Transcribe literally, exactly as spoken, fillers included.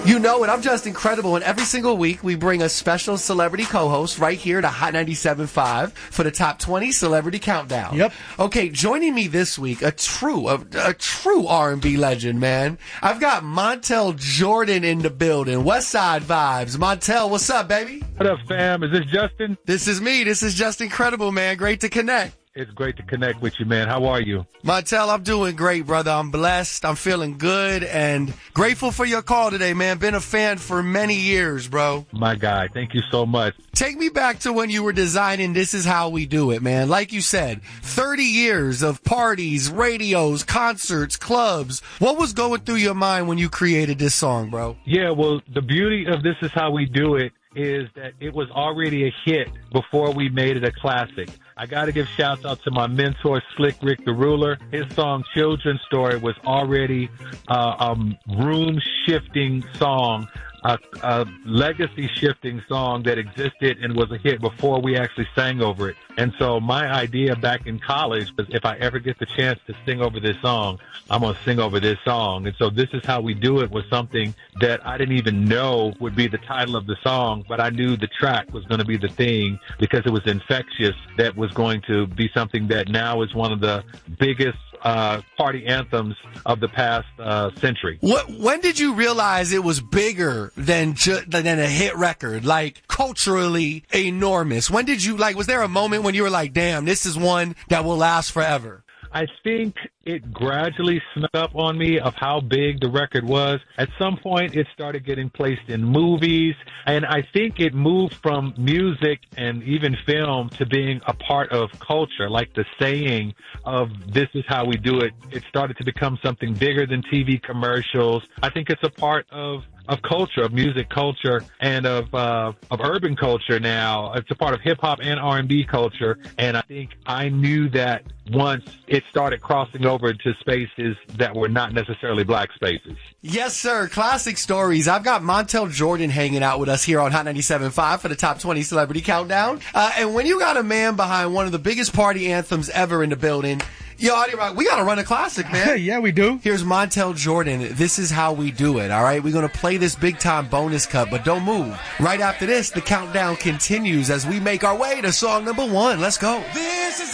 You know it. I'm just incredible. And every single week, we bring a special celebrity co-host right here to Hot ninety-seven point five for the top twenty celebrity countdown. Yep. Okay, joining me this week, a true, a, a true R and B legend, man. I've got Montel Jordan in the building. West Side Vibes. Montel, what's up, baby? What up, fam? Is this Justin? This is me. This is just incredible, man. Great to connect. It's great to connect with you, man. How are you? Montel, I'm doing great, brother. I'm blessed. I'm feeling good and grateful for your call today, man. Been a fan for many years, bro. My guy, thank you so much. Take me back to when you were designing This Is How We Do It, man. Like you said, thirty years of parties, radios, concerts, clubs. What was going through your mind when you created this song, bro? Yeah, well, the beauty of This Is How We Do It is that it was already a hit before we made it a classic. I got to give shouts out to my mentor, Slick Rick the Ruler. His song Children's Story was already uh, a room-shifting song, a, a legacy-shifting song that existed and was a hit before we actually sang over it. And so my idea back in college was if I ever get the chance to sing over this song, I'm going to sing over this song. And so This Is How We Do It was something that I didn't even know would be the title of the song, but I knew the track was going to be the thing because it was infectious. That was going to be something that now is one of the biggest uh, party anthems of the past uh, century. What, when did you realize it was bigger than ju- than a hit record, like culturally enormous? When did you, like, was there a moment when you were like, damn, this is one that will last forever? I think it gradually snuck up on me of how big the record was. At some point, it started getting placed in movies, and I think it moved from music and even film to being a part of culture, like the saying of This Is How We Do It. It started to become something bigger than T V commercials. I think it's a part of of culture, of music culture, and of uh, of urban culture now. It's a part of hip-hop and R and B culture, and I think I knew that once it started crossing over to spaces that were not necessarily black spaces. Yes, sir. Classic stories. I've got Montel Jordan hanging out with us here on Hot ninety-seven point five for the top twenty celebrity countdown. Uh, and when you got a man behind one of the biggest party anthems ever in the building, yo, Audio Rock, we got to run a classic, man. Yeah, we do. Here's Montel Jordan. This Is How We Do It, all right? We're going to play this big-time bonus cut, but don't move. Right after this, the countdown continues as we make our way to song number one. Let's go. This is